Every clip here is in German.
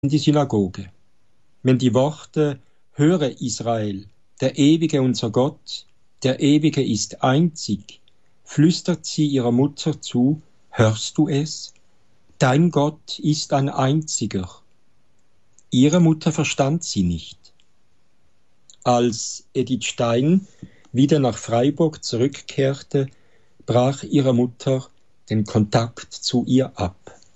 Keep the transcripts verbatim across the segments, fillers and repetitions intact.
in die Synagoge. Wenn die Worte „Höre Israel, der Ewige unser Gott, der Ewige ist einzig“, flüstert sie ihrer Mutter zu: „Hörst du es? Dein Gott ist ein einziger.“ Ihre Mutter verstand sie nicht. Als Edith Stein wieder nach Freiburg zurückkehrte, brach ihre Mutter den Kontakt zu ihr ab.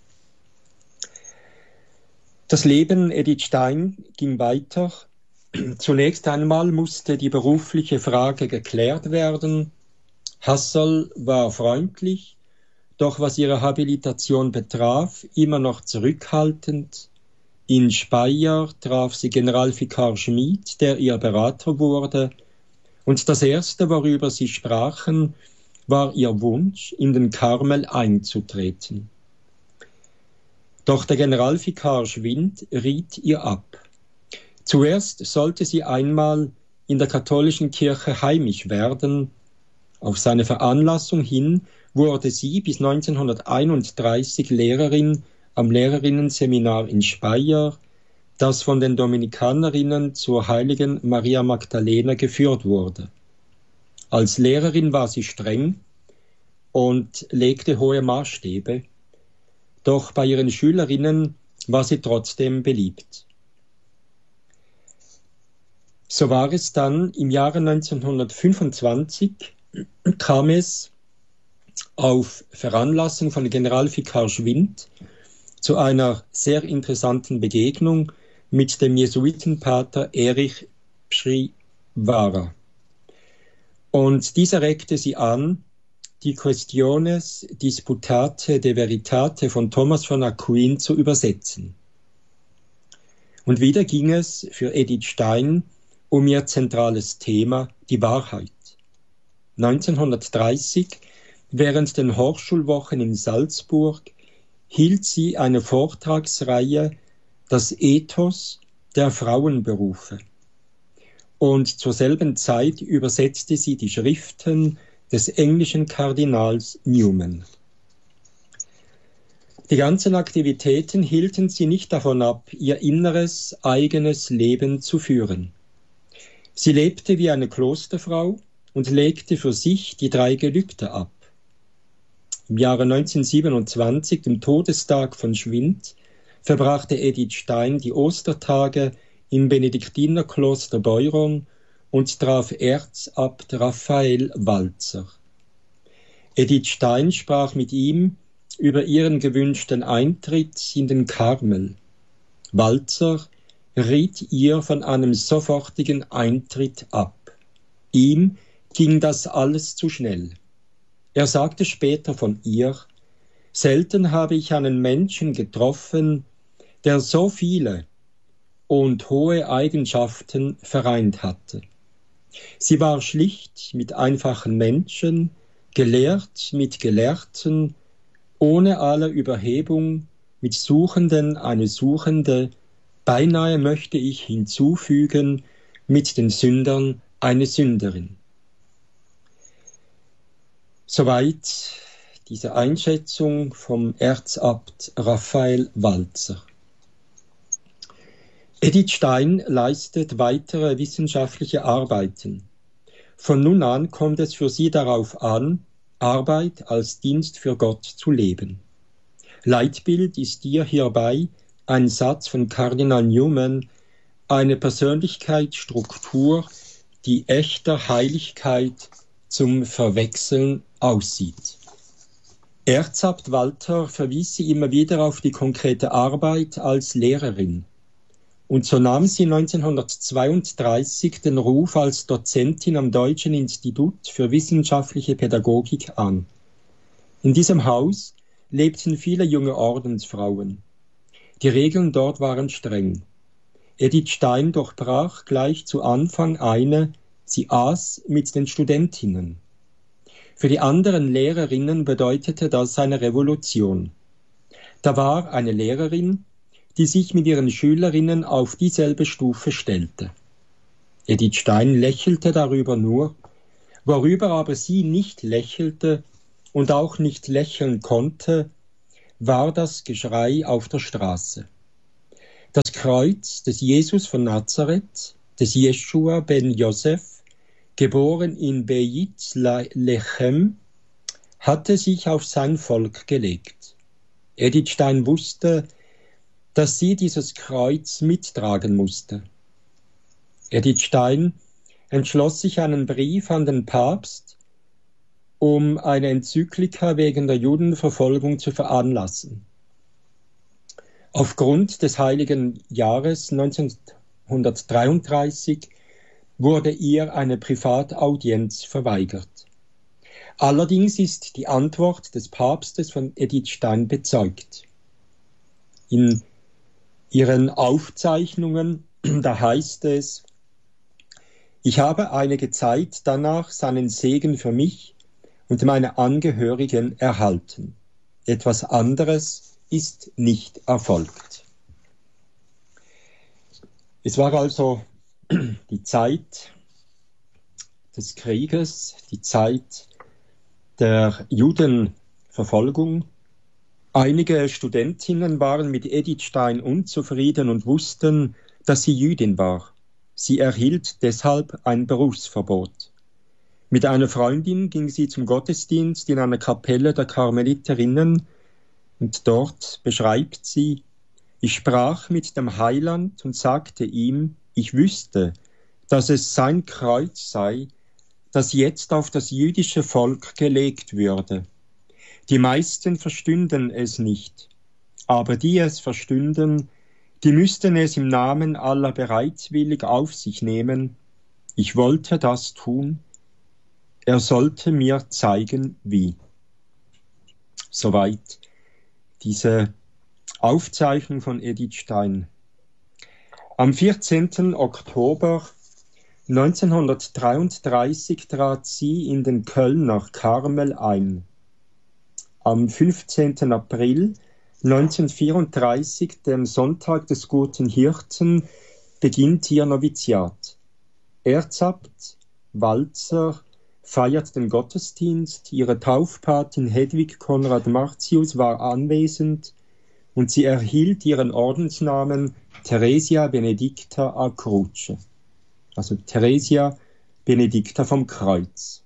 Das Leben Edith Stein ging weiter. Zunächst einmal musste die berufliche Frage geklärt werden. Hassel war freundlich, doch was ihre Habilitation betraf, immer noch zurückhaltend. In Speyer traf sie Generalvikar Schmid, der ihr Berater wurde, und das Erste, worüber sie sprachen, war ihr Wunsch, in den Karmel einzutreten. Doch der Generalvikar Schwind riet ihr ab. Zuerst sollte sie einmal in der katholischen Kirche heimisch werden. Auf seine Veranlassung hin wurde sie bis neunzehnhunderteinunddreißig Lehrerin am Lehrerinnenseminar in Speyer, das von den Dominikanerinnen zur heiligen Maria Magdalena geführt wurde. Als Lehrerin war sie streng und legte hohe Maßstäbe, doch bei ihren Schülerinnen war sie trotzdem beliebt. So war es dann im Jahre neunzehnhundertfünfundzwanzig, kam es auf Veranlassung von Generalvikar Schwind zu einer sehr interessanten Begegnung mit dem Jesuitenpater Erich Pschriwara. Und dieser regte sie an, die Questiones Disputate de Veritate von Thomas von Aquin zu übersetzen. Und wieder ging es für Edith Stein um ihr zentrales Thema, die Wahrheit. neunzehnhundertdreißig, während den Hochschulwochen in Salzburg, hielt sie eine Vortragsreihe Das Ethos der Frauenberufe. Und zur selben Zeit übersetzte sie die Schriften des englischen Kardinals Newman. Die ganzen Aktivitäten hielten sie nicht davon ab, ihr inneres, eigenes Leben zu führen. Sie lebte wie eine Klosterfrau und legte für sich die drei Gelübde ab. Im Jahre neunzehnhundertsiebenundzwanzig, dem Todestag von Schwind, verbrachte Edith Stein die Ostertage im Benediktinerkloster Beuron und traf Erzabt Raphael Walzer. Edith Stein sprach mit ihm über ihren gewünschten Eintritt in den Karmel. Walzer riet ihr von einem sofortigen Eintritt ab. Ihm ging das alles zu schnell. Er sagte später von ihr: „Selten habe ich einen Menschen getroffen, der so viele und hohe Eigenschaften vereint hatte. Sie war schlicht mit einfachen Menschen, gelehrt mit Gelehrten, ohne alle Überhebung, mit Suchenden eine Suchende, beinahe möchte ich hinzufügen, mit den Sündern eine Sünderin.“ Soweit diese Einschätzung vom Erzabt Raphael Walzer. Edith Stein leistet weitere wissenschaftliche Arbeiten. Von nun an kommt es für sie darauf an, Arbeit als Dienst für Gott zu leben. Leitbild ist ihr hierbei ein Satz von Kardinal Newman: „Eine Persönlichkeitsstruktur, die echter Heiligkeit zum Verwechseln aussieht.“ Erzabt Walter verwies sie immer wieder auf die konkrete Arbeit als Lehrerin. Und so nahm sie neunzehnhundertzweiunddreißig den Ruf als Dozentin am Deutschen Institut für wissenschaftliche Pädagogik an. In diesem Haus lebten viele junge Ordensfrauen. Die Regeln dort waren streng. Edith Stein durchbrach gleich zu Anfang eine, sie aß mit den Studentinnen. Für die anderen Lehrerinnen bedeutete das eine Revolution. Da war eine Lehrerin, die sich mit ihren Schülerinnen auf dieselbe Stufe stellte. Edith Stein lächelte darüber nur, worüber aber sie nicht lächelte und auch nicht lächeln konnte, war das Geschrei auf der Straße. Das Kreuz des Jesus von Nazareth, des Jeschua ben Josef, geboren in Beit Lechem, hatte sich auf sein Volk gelegt. Edith Stein wusste, dass sie dieses Kreuz mittragen musste. Edith Stein entschloss sich, einen Brief an den Papst, um eine Enzyklika wegen der Judenverfolgung zu veranlassen. Aufgrund des Heiligen Jahres neunzehnhundertdreiunddreißig wurde ihr eine Privataudienz verweigert. Allerdings ist die Antwort des Papstes von Edith Stein bezeugt. In ihren Aufzeichnungen, da heißt es: Ich habe einige Zeit danach seinen Segen für mich und meine Angehörigen erhalten. Etwas anderes ist nicht erfolgt. Es war also die Zeit des Krieges, die Zeit der Judenverfolgung. Einige Studentinnen waren mit Edith Stein unzufrieden und wussten, dass sie Jüdin war. Sie erhielt deshalb ein Berufsverbot. Mit einer Freundin ging sie zum Gottesdienst in einer Kapelle der Karmeliterinnen und dort beschreibt sie: Ich sprach mit dem Heiland und sagte ihm, ich wüsste, dass es sein Kreuz sei, das jetzt auf das jüdische Volk gelegt würde. Die meisten verstünden es nicht, aber die es verstünden, die müssten es im Namen aller bereitwillig auf sich nehmen. Ich wollte das tun. Er sollte mir zeigen, wie. Soweit diese Aufzeichnung von Edith Stein. Am vierzehnten Oktober neunzehnhundertdreiunddreißig trat sie in den Kölner Karmel ein. Am fünfzehnten April neunzehnhundertvierunddreißig, dem Sonntag des Guten Hirten, beginnt ihr Noviziat. Erzabt Walzer feiert den Gottesdienst, ihre Taufpatin Hedwig Konrad Martius war anwesend und sie erhielt ihren Ordensnamen Theresia Benedicta a Cruce, also Theresia Benedicta vom Kreuz.